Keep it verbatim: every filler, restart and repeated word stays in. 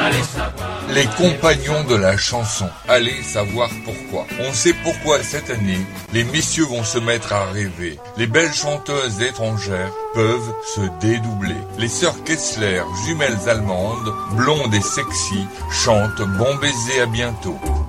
Les compagnons de la chanson, allez savoir pourquoi. On sait pourquoi cette année, les messieurs vont se mettre à rêver. Les belles chanteuses étrangères peuvent se dédoubler. Les sœurs Kessler, jumelles allemandes, blondes et sexy, chantent Bon baiser à bientôt.